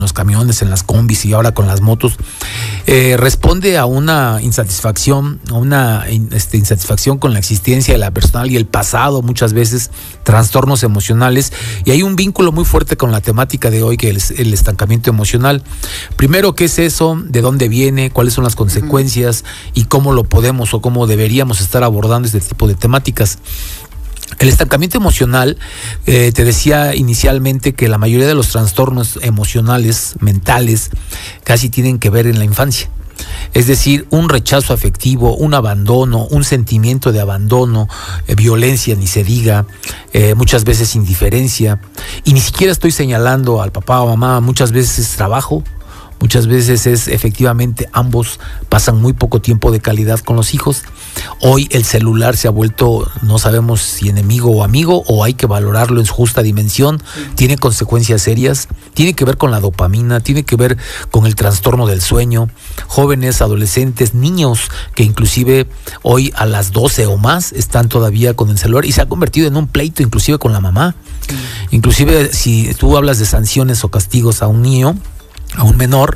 los camiones, en las combis y ahora con las motos, responde a una insatisfacción, insatisfacción con la existencia de la personal y el pasado, muchas veces trastornos emocionales, y hay un vínculo muy fuerte con la temática de hoy, que es el estancamiento emocional. Primero, ¿qué es eso? ¿De dónde viene? ¿Cuáles son las consecuencias? Y cómo lo podemos o cómo deberíamos estar abordando este tipo de temáticas. El estancamiento emocional, te decía inicialmente que la mayoría de los trastornos emocionales, mentales, casi tienen que ver en la infancia. Es decir, un rechazo afectivo, un abandono, un sentimiento de abandono, violencia, ni se diga, muchas veces indiferencia. Y ni siquiera estoy señalando al papá o mamá, muchas veces es trabajo. Muchas veces es efectivamente ambos pasan muy poco tiempo de calidad con los hijos. Hoy el celular se ha vuelto, no sabemos si enemigo o amigo, o hay que valorarlo en su justa dimensión. Tiene consecuencias serias, tiene que ver con la dopamina, tiene que ver con el trastorno del sueño. Jóvenes, adolescentes, niños que inclusive hoy a las 12 o más están todavía con el celular y se ha convertido en un pleito inclusive con la mamá. Inclusive si tú hablas de sanciones o castigos a un niño, a un menor,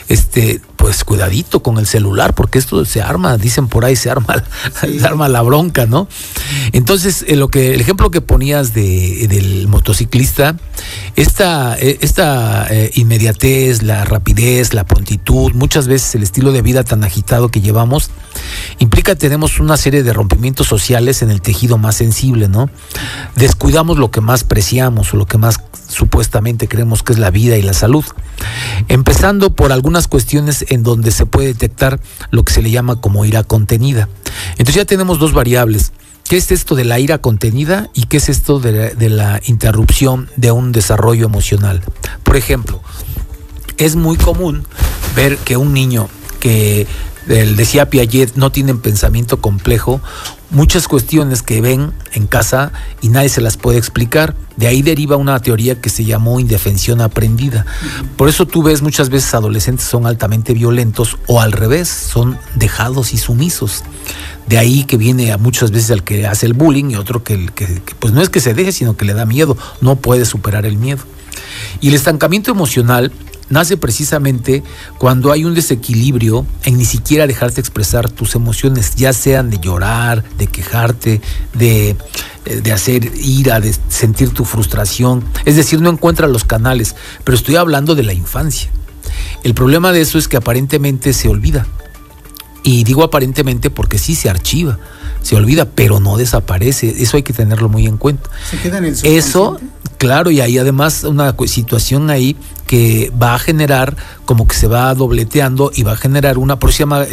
pues cuidadito con el celular, porque esto se arma, dicen por ahí, se arma la bronca, ¿no? Entonces, el ejemplo que ponías del motociclista, esta inmediatez, la rapidez, la prontitud, muchas veces el estilo de vida tan agitado que llevamos, implica que tenemos una serie de rompimientos sociales en el tejido más sensible, ¿no? Descuidamos lo que más preciamos o lo que más supuestamente creemos que es la vida y la salud. Empezando por algunas cuestiones en donde se puede detectar lo que se le llama como ira contenida. Entonces ya tenemos dos variables. ¿Qué es esto de la ira contenida y qué es esto de la interrupción de un desarrollo emocional? Por ejemplo, es muy común ver que un niño que, decía Piaget, no tiene pensamiento complejo, muchas cuestiones que ven en casa y nadie se las puede explicar. De ahí deriva una teoría que se llamó indefensión aprendida. Por eso tú ves muchas veces adolescentes son altamente violentos o al revés, son dejados y sumisos. De ahí que viene a muchas veces al que hace el bullying y otro que pues no es que se deje, sino que le da miedo, no puede superar el miedo. Y el estancamiento emocional nace precisamente cuando hay un desequilibrio en ni siquiera dejarte expresar tus emociones, ya sean de llorar, de quejarte, de hacer ira, de sentir tu frustración. Es decir, no encuentras los canales, pero estoy hablando de la infancia. El problema de eso es que aparentemente se olvida. Y digo aparentemente porque sí se archiva, se olvida, pero no desaparece. Eso hay que tenerlo muy en cuenta. Se queda en el subconsciente. Eso, claro, y hay además una situación ahí que va a generar como que se va dobleteando y va a generar una, por eso se llama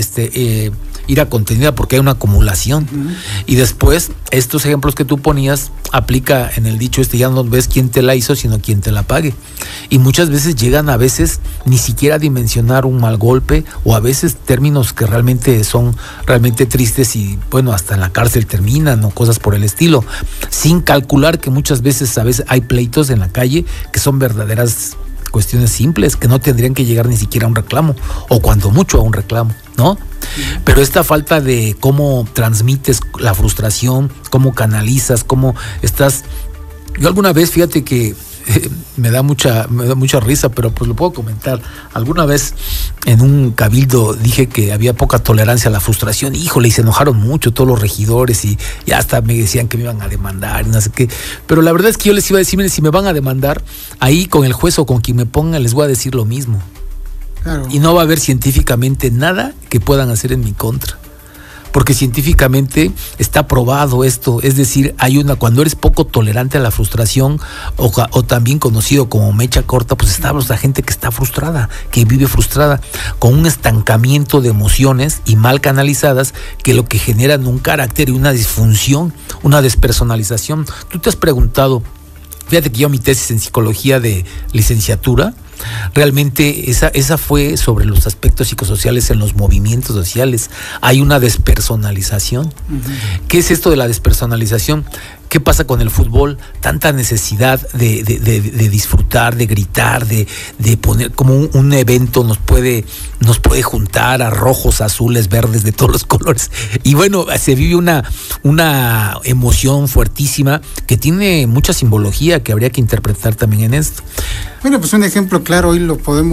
ira contenida, porque hay una acumulación. Y después, estos ejemplos que tú ponías, aplica en el dicho ya no ves quién te la hizo, sino quién te la pague. Y muchas veces llegan a veces ni siquiera a dimensionar un mal golpe, o a veces términos que realmente son realmente tristes y bueno, hasta en la cárcel terminan o cosas por el estilo, sin calcular que muchas veces hay pleitos en la calle que son verdaderas cuestiones simples que no tendrían que llegar ni siquiera a un reclamo, o cuando mucho a un reclamo, ¿no? Pero esta falta de cómo transmites la frustración, cómo canalizas, cómo estás. Yo alguna vez, fíjate que me da mucha risa, pero pues lo puedo comentar. Alguna vez en un cabildo dije que había poca tolerancia a la frustración. Híjole, y se enojaron mucho todos los regidores y ya hasta me decían que me iban a demandar y no sé qué. Pero la verdad es que yo les iba a decir, miren, si me van a demandar, ahí con el juez o con quien me pongan les voy a decir lo mismo. Claro. Y no va a haber científicamente nada que puedan hacer en mi contra. Porque científicamente está probado esto, es decir, cuando eres poco tolerante a la frustración, o también conocido como mecha corta, pues está la gente que está frustrada, que vive frustrada, con un estancamiento de emociones y mal canalizadas, que lo que generan un carácter y una disfunción, una despersonalización. Tú te has preguntado, fíjate que yo mi tesis en psicología de licenciatura, realmente esa fue sobre los aspectos psicosociales en los movimientos sociales. Hay una despersonalización. ¿Qué es esto de la despersonalización? ¿Qué pasa con el fútbol? Tanta necesidad de disfrutar, de gritar, de poner como un evento nos puede juntar a rojos, azules, verdes, de todos los colores. Y bueno, se vive una emoción fuertísima que tiene mucha simbología que habría que interpretar también en esto. Bueno, pues un ejemplo claro, hoy lo podemos